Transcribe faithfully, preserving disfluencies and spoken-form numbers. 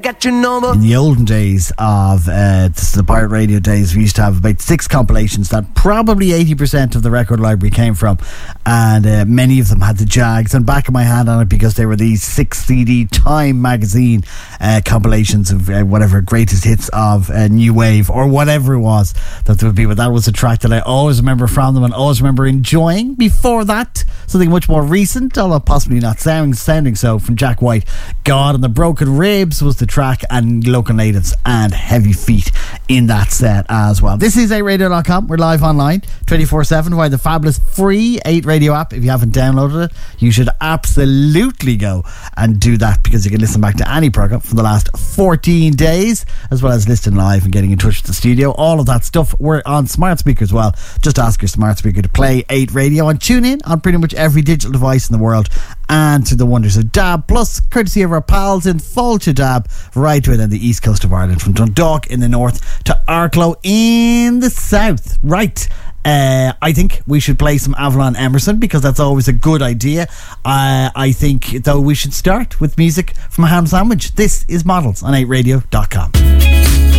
get your number. In the olden days of uh, the pirate radio days, we used to have about six compilations that probably eighty percent of the record library came from, and uh, many of them had the Jags and Back of My Hand on it, because they were these six C D Time magazine uh, compilations of uh, whatever greatest hits of uh, New Wave or whatever it was that there would be. But that was a track that I always remember from them and always remember enjoying. Before that, something much more recent, although possibly not sounding, sounding so, from Jack White, God and the Broken Ribs was the track, and Local Natives and Heavy Feet in that set as well. This is eight radio dot com. We're live online twenty-four seven via the fabulous free eight Radio app. If you haven't downloaded it, you should absolutely go and do that, because you can listen back to any programme from the last fourteen days, as well as listening live and getting in touch with the studio. All of that stuff. We're on smart speaker as well. Just ask your smart speaker to play eight Radio and tune in on pretty much every digital device in the world, and to the wonders of DAB Plus, courtesy of our pals in Fulcha DAB, right within the east coast of Ireland, from Dundalk in the north to Arklow in the south. Right. Uh, I think we should play some Avalon Emerson, because that's always a good idea. Uh, I think, though, we should start with music from a ham sandwich. This is Models on eight radio dot com.